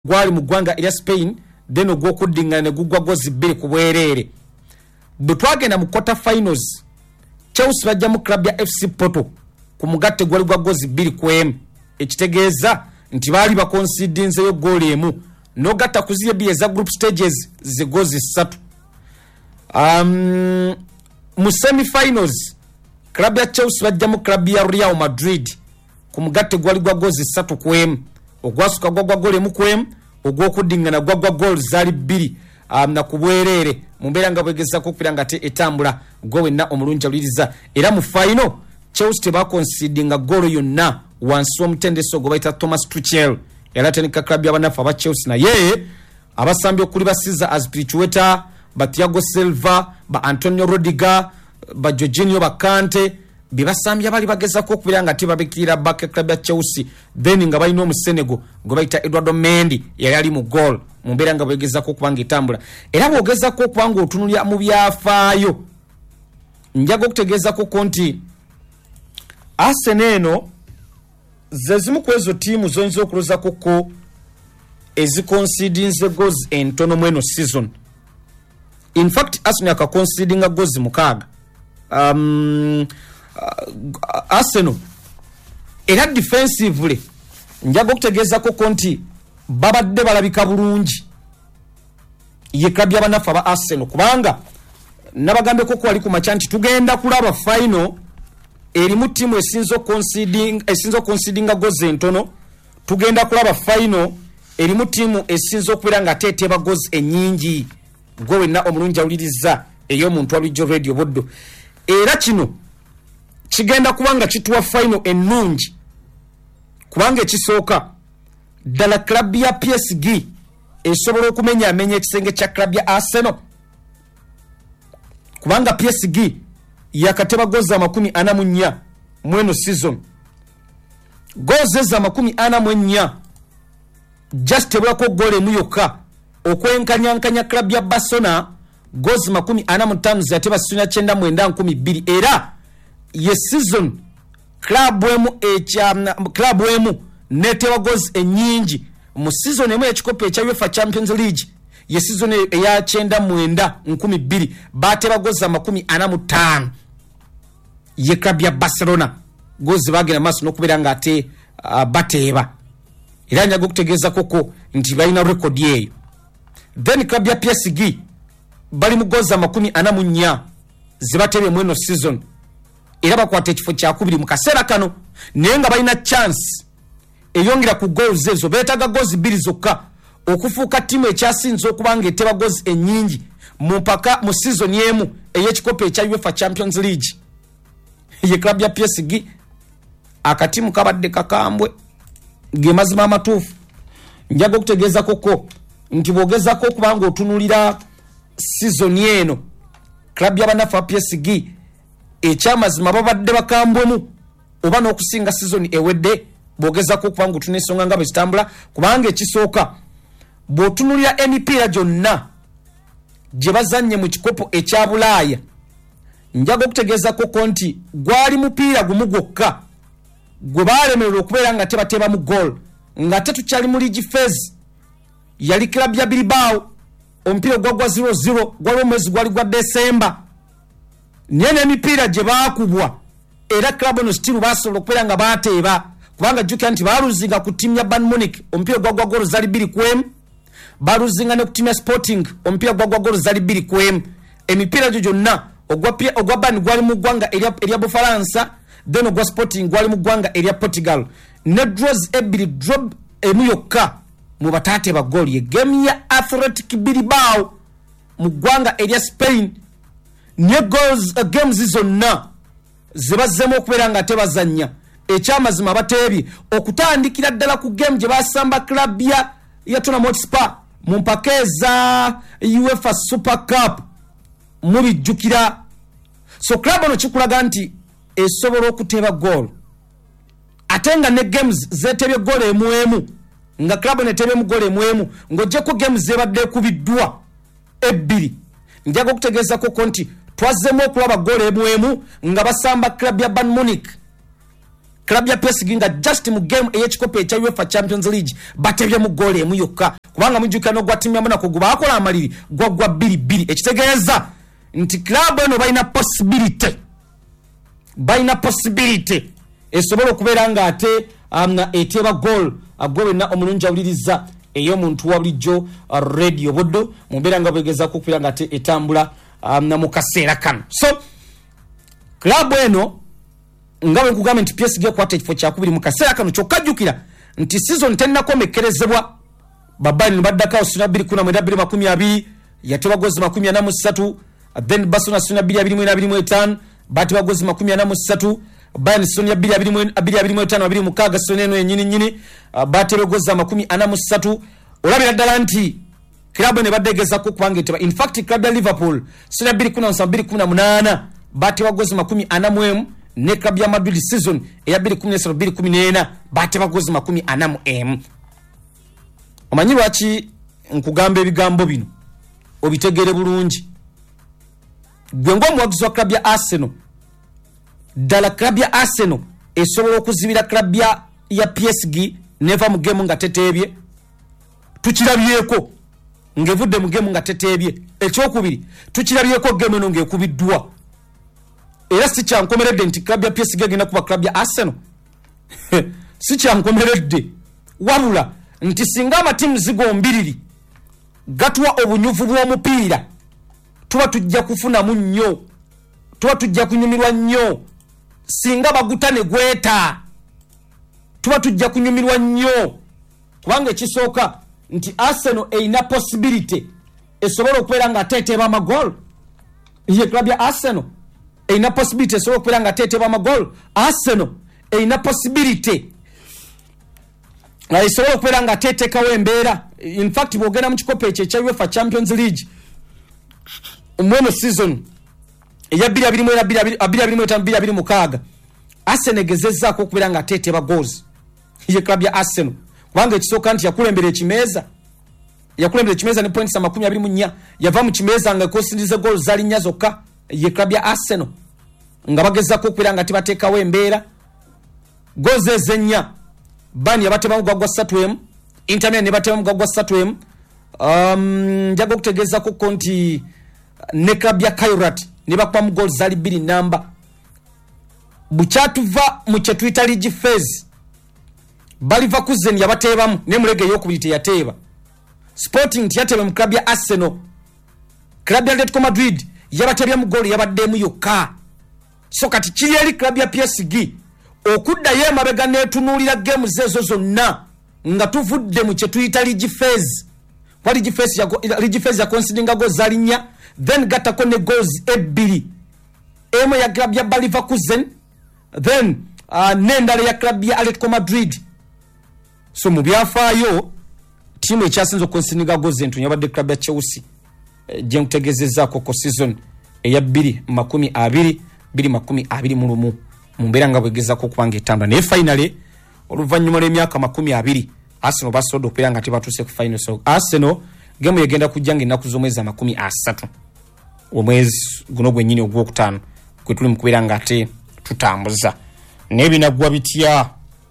gwali mu ggwanga erya Spain then ogw'okuddingana ne gugwa gozi 2 ku bwereere. Bwe twagenda mu quarter finals Chelsea bajja mu club ya FC Porto ku mugatte gwali gwa gozi 2-1 ekitegeeza nti baali bakonsidinzeyo goal emu n'ogatta ku ziri ebbiri eza group stages ze gozi 3. Mu semi-finals club ya Chelsea bajja mu club ya Real Madrid ku mugatte gwali gwa gozi 3-1 ogwasuka gwa goal emu ku emu ogw'okuddingana gwa goal zaali 2 na kubwereere mu mbeera nga bwegezako okupira nga etambula gwe wenna omulungi awuliriza. Era mu final Chelsea tebakonsidinga goal yonna wansi w'omutendesi ogwo bayita Thomas Tuchel era tenika club y'abanafu aba Chelsea naye abasambi okuli ba Cesar Azpilicueta ba Thiago Silva ba Antonio Rudiger ba Jorginho ba Kante bibasambya bali bagezako okupira nga tebabikirira back club ya Chelsea then nga balina omusenego gwe bayita Eduardo Mendy yali ali mu goal mu mbeera nga bwegezako okubanga etambula. Era bwogezako okubanga otunulya mu byafaayo njaga okutegeezako ko nti Arsenal eno ze zimu ku ezo tiimu zoyinza okulozako ko eziconsidinze goals entono mu eno season. In fact Arsenal yakaconsidinga goals 6. Arsenal era defensively njaga okutegeezako ko nti babadde balabika bulungi ye club y'abanafu aba Arsenal kubanga nabagambeko ko wali ku macha nti tugenda kulaba final erimu tiimu esinzo concedinga goals entono, tugenda kulaba final erimu tiimu esinzo okubeera nga teeteba goals ennyingi gwe wenna omulungi awuliriza ey'omuntu walijjo radio boddo. Era kino kigenda kubanga kituwa final ennungi kubanga ekisooka ddala club ya PSG esobola okumenyaamenya ekisenge kya club ya Arsenal kubanga PSG yakateba goals 44 mweno season. Goals eza 44 just tebulako goal emu yokka okwenkanyankanya club ya Barcelona goals 45 zateba 99 era ye season club emu neteba goals ennyingi mu season emu ekikopo ekya UEFA Champions League ye season eya 99 bateba goals 45 ye club ya Barcelona goals bagenda maso nokubeera nga ate bateeba era nyago kutegeeza koko nti balina record yeyo. Then club ya PSG bali mu goals 44 zibatebe mweno season era bakwata ekifo kya 2 mu kaseera kano naye nga balina chance eyongera ku goals ezo beetaga goals 2 zokka okufuuka tiimu ekyasinze okubanga eteba goals ennyingi mu season yemu ey'ekikopo ekya UEFA Champions League ye club ya PSG. Akatimu kabadde kakambwe ge mazima amatuufu njaga okutegeeza koko nti bwogezako okubanga otunulira season eno club y'abanafu ba PSG ekyamazima babadde bakambwemu oba n'okusinga season ewedde bwogezako okubanga otuna ensonga nga bwe zitambula kubanga ekisooka bw'otunulira emipiira gyonna gye bazannye mu kikopo ekya Bulaaya njaga okutegeezako ko nti gwali mupiira gumu gwokka gwe baalemererwa okubeera nga tebateba mu goal nga tetukyali mu league phase yali club ya Bilbao omupiira gwagwa 0-0 gwali omwezi gwali gwa December naye n'emipiira gye baakubwa era club eno still basobola okubeera nga bateeba kubanga jjukira nti baaluzinga ku tiimu ya Bayern Munich omupiira gwagwa goal zali 2-1 baaluzinga ne ku tiimu ya Sporting omupiira gwagwa goal zali 2-1 emipiira gyo gyonna ogwa Bayern gwali mu ggwanga erya Bufaransa then ogwa Sporting gwali mu ggwanga erya Portugal ne draws 2 drop emu yokka mu bataate ba goal ye game ya Athletic Bilbao mu ggwanga erya Spain ne goals games zonna zibazzemu okubeera nga tebazannya ekyamazima bateebye okutandikira ddala ku game gye basamba club ya Tottenham Hotspur mu mpaka eza UEFA Super Cup mubijjukira. So club ono kikulaga nti esobola okuteeba goal ate nga ne games zetebye goal emu nga club netebye mu goal emu ng'ojjeko games zebadde kubiddwa 2. Njaga okutegeeza koko nti twazzemu okulaba goal emu nga basamba club ya Bayern Munich club ya PSG nga just mu game ey'ekikopo ekya UEFA Champions League batebye mu goal emu yokka kubanga mujjuka no gwa timu ya Monaco guba akola amaliri gwa 2-2 ekitegeeza nti club eno balina possibility esobola okubeera nga ate eteba goal agwena omulungi awuliriza eyo muntu wa bulijjo radio Buddo mumbeera nga bwegeza kukubeera nga ate etambula na mu kaseera kano. So club eno nga bwe nkugamba nti PSG ekwata ekifo kyakubiri mu kaseera kano kyokajjukira nti season tennakomekerezebwa babali baddako osuna 2020 yateba gozi 43 then Barcelona suna 2025 bati bagozi 43 Bayern Sonia 2025 mukaga soneno yenyini bati bagoza 43 olabira ddala nti club ne badegeza ko kubanga in fact club ya Liverpool suna 2017 bati bagozi 40 ne club ya Madrid season ya 2017 bati bagozi 40 omanyi lwaki nkugamba ebigambo bino obitegere bulungi gwe ng'omuwagizi wa club ya Arsenal ddala club ya Arsenal esobola okuzibira club ya PSG neva mu game nga teteebye tukirabyeko ngevudde mu game nga teteebye ekyokubiri tukirabyeko game eno ngekubiddwa era si kyankomeredde nti club ya PSG egenda kuba club ya Arsenal si kyankomeredde wabula nti singa amatimu zigombiriri gatwa obunyuvu bw'omupiira tuba tujja kufunamu nnyo tuba tujja kunyumirwa nnyo singa bagutane gweta tuba tujja kunyumirwa nnyo kubanga ekisooka nti Arsenal eina possibility esobola okubeera nga ateeteba amagol ye club ya Arsenal eina possibility esobola okubeera nga ateeteba amagol Arsenal eina possibility esobola okubeera nga ateetekawo embeera in fact bwogenda mu kikopo ekyo ekya UEFA Champions League omweno season eya 2025 Arsenal egezezzaako okubeera nga ateeteba goals ye club ya Arsenal kubanga ekisooka nti yakulembera ekimeeza ne points 24 yava mu kimeeza nga ekosindize goals zali nnya zokka ye club ya Arsenal nga bagezzaako okubeera nga tebateekawo embeera goals ezennya Bani yabateba mugagwa 3M Inter Milan yabateba mugagwa 3M njago kutegeeza ko konti ne club ya Kairat ne bakwa mu goals zali 2 namba buchatuva mu kye Twitter league phase Baliva Kuzen yabatebamu ne mulege yokubite yateba Sporting yateba mu club ya Arsenal club ya Atletico Madrid yabatebya mu goal yabaddemu yokka so kati kiri eri club ya PSG okudda ye mabega netunulira game zezo zonna nga tuvudde mu kye Twitter league phase kwa league phase ya considering goals zalinya then gatako ne goals ebiri emo ya club ya Baliva Kuzen then nendale ya club ya Atletico Madrid so mu byafaayo timu ekyasinze okonsininga goals entu yabadde club ya Chelsea je nkutegezeza ko season eya 2020 mumbera nga bwegeza ko kubanga etamba ne finally oluvanyuma lw'emyaka 20 Arsenal basodo opera nga tibatuse ku final so Arsenal game yegenda kujjanga ennaku z'omwezi 30 omwezi guno gwennyini ogwokutaano kwe tuli mu kubeera nga ate tutambuza n'ebinagwa bitya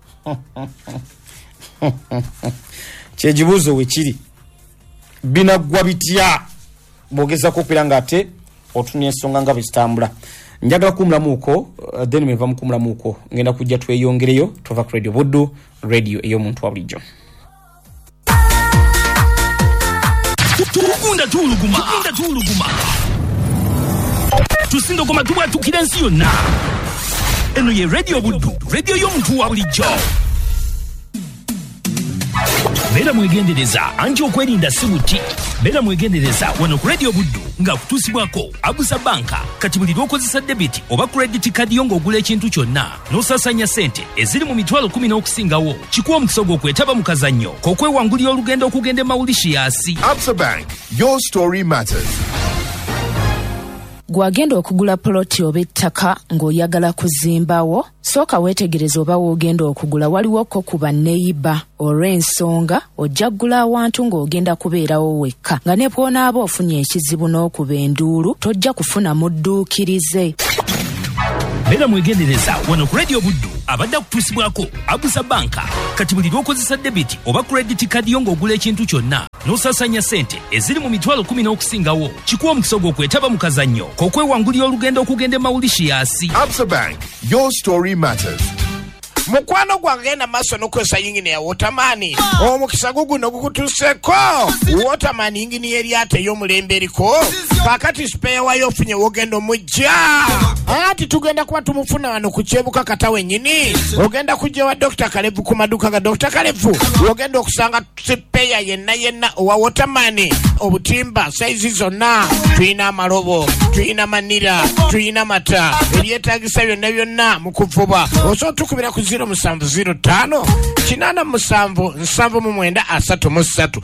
kyekibuuzo wekiri binagwa bitya bwogezako okubeera nga ate otunya ensonga nga bwezitambula njagala kumulamuuko then meva mukumulamuuko ngenda kujja tweyongereyo tuva ku radio Buddo radio ey'omuntu wa bulijjo tukunda tuluguma tusindo goma tubwatukira ensi yonna eno ye radio Buddo radio y'omuntu wa bulijjo Bera mwegendereza anti okwerinda sibuti Bera mwegendereza wano ku radio Buddo nga kutusibwako Abusa Banka kati buli lwokozesa debit oba credit card yongo ogula ekintu kyonna n'osasanya sente eziri mu mitwalo 10 okusingawo kikuwa omukisogo okwetaba mu kazannyo k'okwewangulira olugendo okugenda Mauritius. Absa Bank, your story matters. Gwagenda okugula ploti oba ettaka ng'oyagala kuzimbawo sooka weetegereza oba woogenda okugula waliwo ko kuba neiba olw'ensonga ojja kugula awantu ng'ogenda kubeerawo wekka nga ne bw'onaaba ofunye ekizibu n'okuba enduulu tojja kufuna mudduukirize. beera mwegendereza wano ku radio buddu abadde akutuusibwako abusa banka kati buli lw'okozesa debiti oba credit card yo ng'ogula ekintu kyonna n'osasanya ssente eziri mu mitwalo 10 n'okusingawo kikuwa omukisa gw'okwetaba mu kazannyo k'okwewangulira olugendo okugenda e Mauritius. Absa Bank, your story matters. mukwano gwange na maso nokwesa yingine ya Waterman omukisa guguno gukutuseko Waterman yingine yeri ate y'omulembe eriko kakati spare wayo ofunye wogendo mujja ati tugenda kuba tumufuna wano ku Kyebuka kata wenyini ogenda kujja wa Dr. Kalevu ku maduka ga Dr. Kalevu ogenda okusanga spare yenna owa Waterman obutimba size zonna tuyina amalobo tuyina manira tuyina mata ebyetagisa byonna mu kuvuba oso tukubira ku 0705 877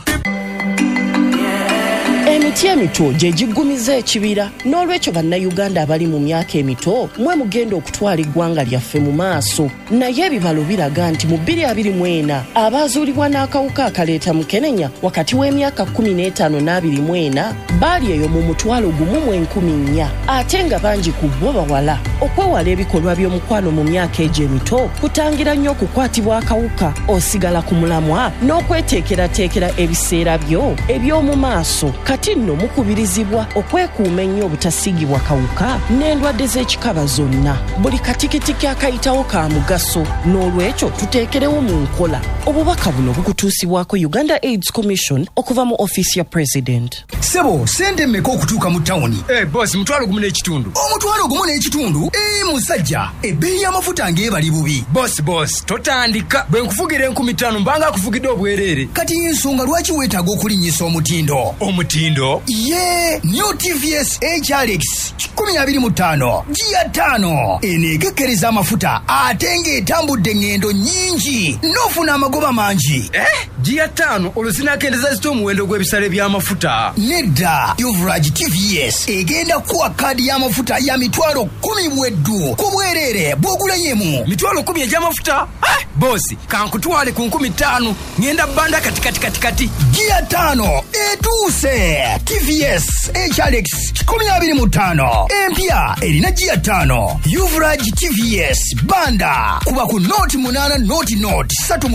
Emiti emito gye giggumiza ekibira n'olwekyo bannayuganda abali mu myaka emito mwe mugenda okutwala eggwanga lyaffe mu maaso naye ebibalo biraga nti mu 2024 abaazuulibwa n'akawuka akaleeta mukenenya wakati w'emyaka 15 n'24 baali eyo mu 1,400 ate nga bangi ku bo bawala. Okwewala ebikolwa by'omukwano mu myaka egyo emito kutangira nnyo okukwatibwa akawuka osigala ku mulamwa n'okweteekerateekera ebiseera byo eby'omu maaso. Kati nno mukubirizibwa okwekuuma ennyo obutasiigibwa kawuka n'endwadde z'ekikaba zonna. Buli katikitiki akayitawo ka mugaso n'olwekyo tuteekerewo mu nkola. Obubaka buno bukutuusibwako Uganda AIDS Commission okuva mu office ya President. Sebo, sente mmeka okutuuka mu tawuni? Boss, mutwalo gumu n'ekitundu. Omutwalo gumu n'ekitundu? Musajja, ebbeeyi y'amafuta ng'ebali bubi. Boss, totandika. Bwe nkufugira 5000 mbanga akufugidde obwereere. Kati ensonga lwaki weetaaga okulinnyisa omutindo? Omutindo? Ye, New TVS HRX 2025 Gia 5 enekekkereza amafuta ate ng'etambudde ngendo nnyingi n'ofuna amagoba mangi. Gia 5 olusinakendeza zito omuwendo gw'ebisale by'amafuta. Nedda, Uvrage TVS egenda kuwa kadi y'amafuta ya mitwalo 10 bweddu ku bwereere bw'ogulanyemu. Mitwalo 10 egy'amafuta? Boss, kankutwale ku 5000 ngenda banda kati. Gia 5 etuuse. TVS HRX 2025 empya erina Gia 5. Uvrage TVS banda kuba ku Note 8 Note 3